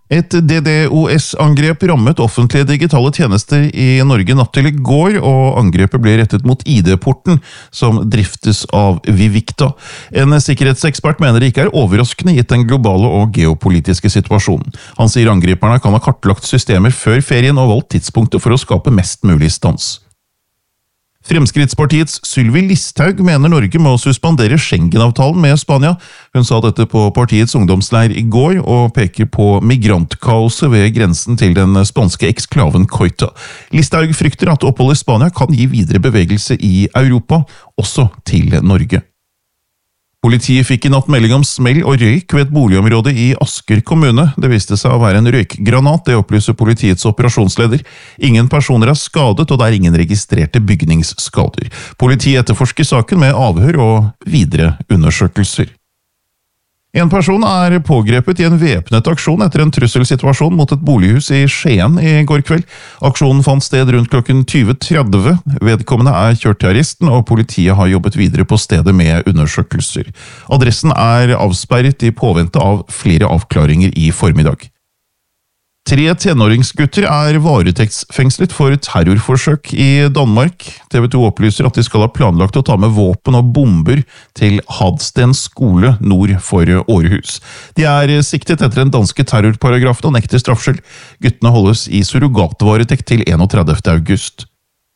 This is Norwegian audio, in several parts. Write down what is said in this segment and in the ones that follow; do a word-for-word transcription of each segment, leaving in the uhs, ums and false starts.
Et DDoS-angrep rammet offentlige digitale tjenester i Norge natt til i går, og angrepet ble rettet mot I D-porten, som driftes av Vivicta. En sikkerhetsekspert mener det ikke er overraskende gitt den globale og geopolitiske situasjonen. Han sier angriperne kan ha kartlagt systemer før ferien og valgt tidspunktet for å skape mest mulig stans. Fremskrittspartiets Sylvi Listhaug mener Norge må suspendere Schengen-avtalen med Spania. Hun sa dette på partiets ungdomsleir i går, og peker på migrantkaoset ved grensen til den spanske eksklaven Ceuta. Listhaug frykter at opphold i Spania kan gi videre bevegelse i Europa, også til Norge. Politiet fikk i natt melding om smell og røyk ved et boligområde i Asker kommune. Det viste seg å være en røykgranat, det opplyser politiets operasjonsleder. Ingen personer er skadet, og det er ingen registrerte bygningsskader. Politiet etterforsker saken med avhør og videre undersøkelser. En person er pågrepet i en væpnet aksjon etter en trusselsituasjon mot et bolighus i Skien i går kveld. Aksjonen fant sted rundt klokken tjue tretti. Vedkommende er kjørt til arresten, og politiet har jobbet videre på stedet med undersøkelser. Adressen er avsperret i påvente av flere avklaringer i formiddag. Tre tenåringsgutter er varetektsfengslet for terrorforsøk i Danmark. T V to opplyser at de skal ha planlagt å ta med våpen og bomber til Hadsten skole nord for Aarhus. De er siktet etter den danske terrorparagrafen og nekter straffskyld. Guttene holdes i surrogatvaretekt til enogtredivte august.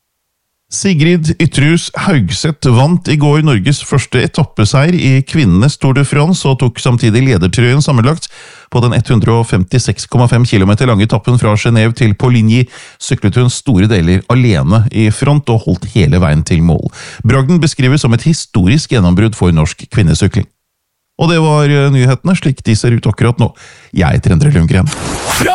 Sigrid Ytterhus Haugseth vant i går Norges første etappeseier i kvinnenes Tour de France og tok samtidig ledertrøyen sammenlagt. På den hundre femtiseks komma fem kilometer lange etappen fra Genève til Poligny syklet hun store deler alene i front og holdt hele veien til mål. Bragden beskrives som et historisk gjennombrudd for norsk kvinnesykling. Og det var nyhetene slik de ser ut akkurat nå. Jeg heter Endre Lundgren.